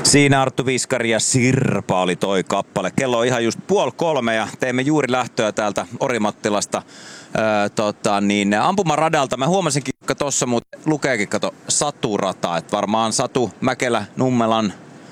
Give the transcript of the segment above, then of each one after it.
Siinä Arttu Viskari ja Sirpa oli toi kappale. Kello on ihan just 2:30 ja teemme juuri lähtöä täältä Orimattilasta ampumaradalta. Mä huomasinkin tossa, mutta lukeekin Satu-rata, että varmaan Satu Mäkelä Nummelan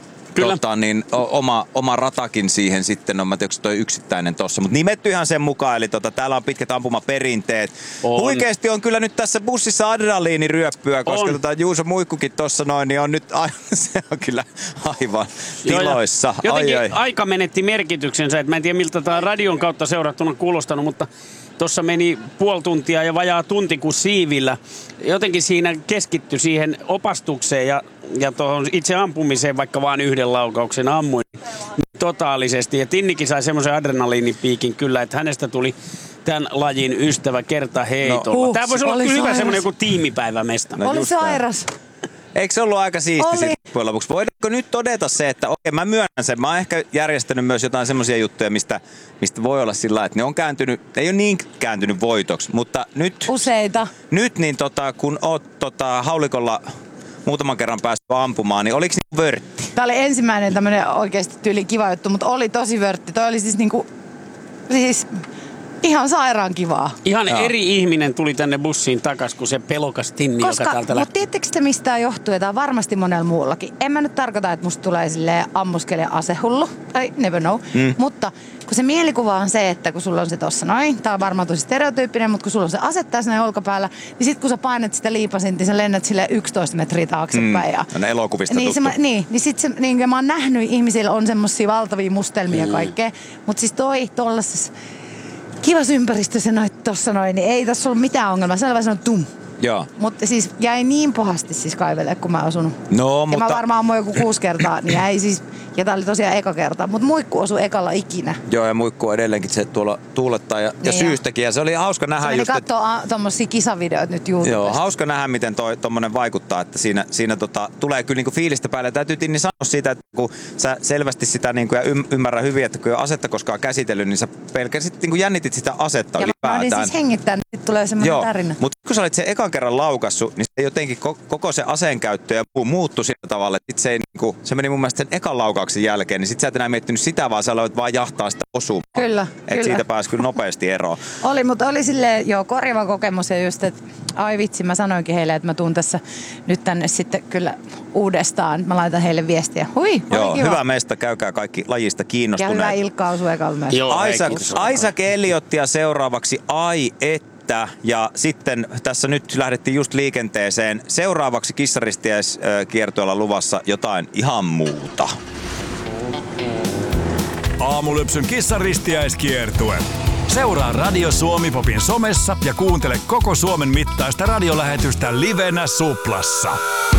oma ratakin siihen sitten on. Mä tiedän, onko toi yksittäinen tossa, mutta nimetty ihan sen mukaan. Eli täällä on pitkät ampumaperinteet. Huikeesti on kyllä nyt tässä bussissa adrenaliiniryöppyä, koska Juuso Muikkukin tossa noin, niin on nyt se on kyllä aivan tiloissa. Jotenkin aika menetti merkityksensä, että mä en tiedä miltä tämä radion kautta seurattuna kuulostanut, mutta tuossa meni puoli tuntia ja vajaa tunti kuin siivillä. Jotenkin siinä keskittyi siihen opastukseen ja tuohon itse ampumiseen, vaikka vaan yhden laukauksen ammuin totaalisesti. Ja Tinnikin sai semmoisen adrenaliinipiikin kyllä, että hänestä tuli tämän lajin ystävä kertaheitolla. Tämä voisi olla hyvä semmoinen joku tiimipäivämesta. Oli sairas. Eikö se ollut aika siisti sitten loppujen lopuksi? Voidaanko nyt todeta se, että okei, mä myönnän sen. Mä oon ehkä järjestänyt myös jotain semmoisia juttuja, mistä voi olla sillä, että ne on kääntynyt, ei ole niin kääntynyt voitoksi, mutta nyt... Useita. Nyt niin kun oot haulikolla muutaman kerran päässyt ampumaan, niin oliko niin vörtti? Tää oli ensimmäinen tämmönen oikeesti tyyli kiva juttu, mutta oli tosi vörtti. Toi oli siis ihan sairaan kivaa. Ihan eri ihminen tuli tänne bussiin takas kuin se pelokas Tinni, joka täältä lähti. Mutta tiedättekö te mistä tämä johtuu? Ja tämä on varmasti monella muullakin. En mä nyt tarkoita, että musta tulee silleen ammuskele asehullu. Tai never know. Mutta kun se mielikuva on se, että kun sulla on se tossa noin, tää on varmaan tosi stereotyyppinen, mutta kun sulla on se ase tässä näin olkapäällä, niin sit kun sä painat sitä liipasinta, niin sä lennät sille 11 metriä taaksepäin. Ne elokuvista niin tuttu. Niin sit se, niin mä oon nähnyt, ihmisillä on semmosia valtavia mustelmia ja kaikkea. Mutta siis tollaisessa kivassa ympäristössä tossa noin, niin ei tässä ollut mitään ongelmaa. Se oli vaan sanonut tum. Joo. Mutta siis jäi niin pahasti siis kaivelle, kun mä osunut. No, mutta... mä varmaan ammuin joku 6 kertaa, niin jäi siis... Ja tää oli tosiaan eka kerta, mutta Muikku osui ekalla ikinä. Joo, ja Muikku on edelleenkin se tuolla tuulettaa ja syystäkin. Ja se oli hauska nähdä just... Että... katsoo tommosia kisavideoita nyt YouTubesta. Joo, hauska nähdä, miten tommonen vaikuttaa, että siinä tulee kyllä niinku fiilistä päälle. Täytyy Tinni sanoa siitä, että kun sä selvästi sitä niinku ja ymmärrän hyvin, että kun ei ole asetta koskaan käsitellyt, niin sä pelkäsit niinku jännitit sitä asetta ylipäätään. Ja mä siis hengittää, niin tulee semmoinen tarina. Mutta kun sä olit sen ekan kerran laukassu, niin se jotenkin koko se aseenkäyttö ja muuttui sillä tavalla, että se meni mun mielestä sen ekan laukauksen jälkeen, niin sit sä et enää miettinyt sitä, vaan sä aloit vaan jahtaa sitä osumaan. Kyllä. Siitä pääsi kyllä nopeasti eroon. Oli, mutta oli silleen korjava kokemus ja just, että ai vitsi, mä sanoinkin heille, että mä tuun tässä nyt tänne sitten kyllä uudestaan. Mä laitan heille viestiä. Hui, joo, kiva. hyvä mesta, käykää kaikki lajista kiinnostuneet. Ja hyvä Ilkka osui ekalla myös. Isaac Elliotia seuraavaksi, ja sitten tässä nyt lähdettiin just liikenteeseen. Seuraavaksi Kissaristiäiskiertueella luvassa jotain ihan muuta. Aamulypsyn Kissaristiäiskiertue. Seuraa Radio Suomi Popin somessa ja kuuntele koko Suomen mittaista radiolähetystä livenä Suplassa.